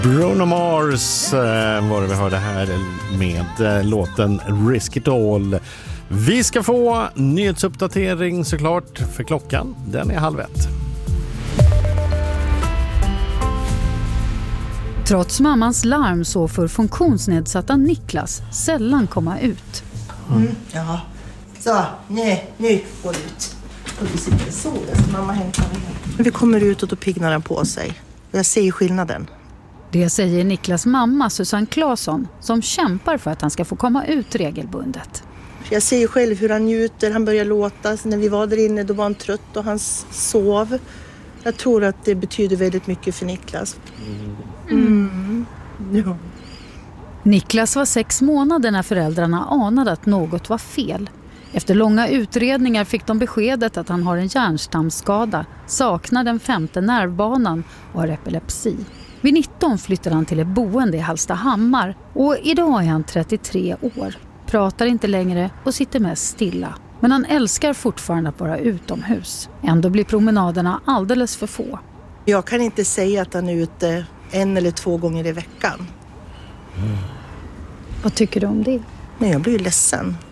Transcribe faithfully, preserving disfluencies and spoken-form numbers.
Bruno Mars eh, var det vi hörde här med eh, låten Risk It All. Vi ska få nyhetsuppdatering såklart, för klockan den är halv ett. Trots mammans larm så får funktionsnedsatta Niklas sällan komma ut. Mm, ja, så nej, nu går ut. Och vi sitter så, så mamma hämtar igen. Vi kommer ut och då pignar han på sig. Jag ser skillnaden. Det säger Niklas mamma Susanne Claesson, som kämpar för att han ska få komma ut regelbundet. Jag ser ju själv hur han njuter, han börjar låta. När vi var där inne då var han trött och han sov. Jag tror att det betyder väldigt mycket för Niklas. Mm. Ja. Niklas var sex månader när föräldrarna anade att något var fel. Efter långa utredningar fick de beskedet att han har en hjärnstamsskada, saknar den femte nervbanan och har epilepsi. Vid nitton flyttade han till ett boende i Hallstahammar och idag är han trettiotre år. Pratar inte längre och sitter mest stilla. Men han älskar fortfarande att vara utomhus. Ändå blir promenaderna alldeles för få. Jag kan inte säga att han är ute en eller två gånger i veckan. Mm. Vad tycker du om det? Men jag blir ju ledsen.